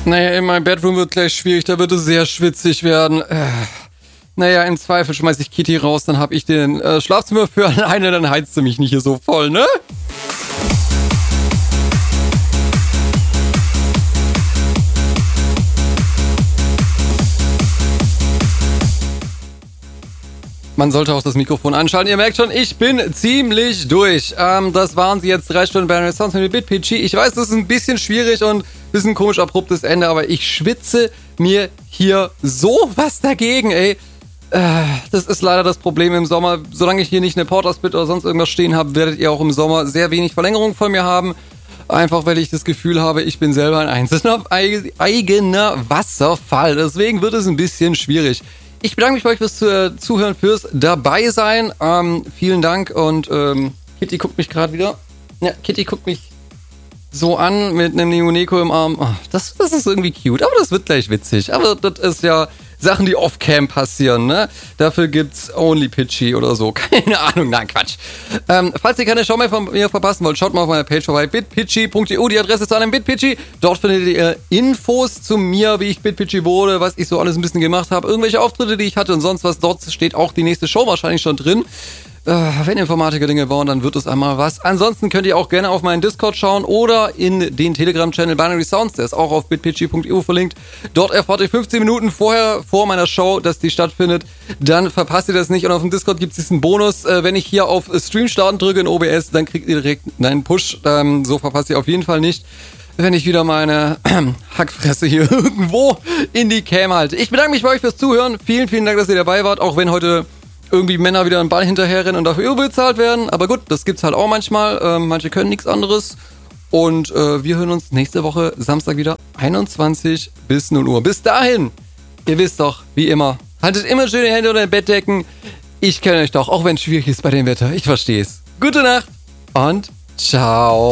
Naja, in meinem Bedroom wird gleich schwierig, da wird es sehr schwitzig werden. Naja, im Zweifel schmeiß ich Kitty raus, dann hab ich den Schlafzimmer für alleine, dann heizt sie mich nicht hier so voll, ne? Man sollte auch das Mikrofon anschalten. Ihr merkt schon, ich bin ziemlich durch. Das waren sie jetzt 3 Stunden bei Sounds mit BitPG. Ich weiß, das ist ein bisschen schwierig und ein bisschen komisch abruptes Ende, aber ich schwitze mir hier so was dagegen, ey. Das ist leider das Problem im Sommer. Solange ich hier nicht eine Portersplit oder sonst irgendwas stehen habe, werdet ihr auch im Sommer sehr wenig Verlängerung von mir haben. Einfach, weil ich das Gefühl habe, ich bin selber ein einzelner eigener Wasserfall. Deswegen wird es ein bisschen schwierig. Ich bedanke mich bei euch fürs Zuhören, fürs Dabeisein. Vielen Dank und Kitty guckt mich gerade wieder. Ja, Kitty guckt mich so an mit einem Neoneko im Arm. Oh, das ist irgendwie cute, aber das wird gleich witzig. Aber das ist ja Sachen, die off-cam passieren, ne? Dafür gibt's Only Pitchy oder so. Keine Ahnung, nein, Quatsch. Falls ihr keine Show mehr von mir verpassen wollt, schaut mal auf meiner Page vorbei, bitpitchy.eu. Die Adresse ist an bitpitchy. Dort findet ihr Infos zu mir, wie ich bitpitchy wurde, was ich so alles ein bisschen gemacht habe, irgendwelche Auftritte, die ich hatte und sonst was. Dort steht auch die nächste Show wahrscheinlich schon drin. Wenn Informatiker Dinge bauen, dann wird es einmal was. Ansonsten könnt ihr auch gerne auf meinen Discord schauen oder in den Telegram-Channel Binary Sounds, der ist auch auf bitpitchy.eu verlinkt. Dort erfahrt ihr 15 Minuten vor meiner Show, dass die stattfindet. Dann verpasst ihr das nicht und auf dem Discord gibt es diesen Bonus. Wenn ich hier auf Stream starten drücke in OBS, dann kriegt ihr direkt einen Push. So verpasst ihr auf jeden Fall nicht, wenn ich wieder meine Hackfresse hier irgendwo in die Cam halte. Ich bedanke mich bei euch fürs Zuhören. Vielen, vielen Dank, dass ihr dabei wart, auch wenn heute irgendwie Männer wieder einen Ball hinterherrennen und dafür überbezahlt werden. Aber gut, das gibt's halt auch manchmal. Manche können nichts anderes. Und wir hören uns nächste Woche Samstag wieder 21 bis 0 Uhr. Bis dahin, ihr wisst doch, wie immer, haltet immer schön die Hände unter den Bettdecken. Ich kenne euch doch, auch wenn es schwierig ist bei dem Wetter. Ich verstehe es. Gute Nacht und ciao.